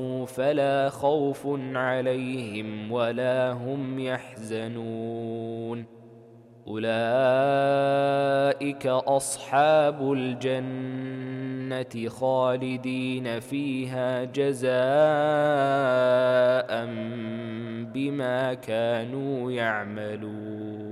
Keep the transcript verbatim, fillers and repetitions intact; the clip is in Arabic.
فلا خوف عليهم ولا هم يحزنون أولئك أصحاب الجنة خالدين فيها جزاء بما كانوا يعملون